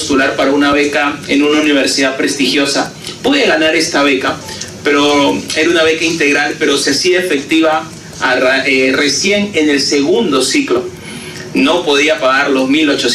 postular para una beca en una universidad prestigiosa. Pude ganar esta beca, pero era una beca integral, pero se hacía efectiva recién en el segundo ciclo. No podía pagar los 1.800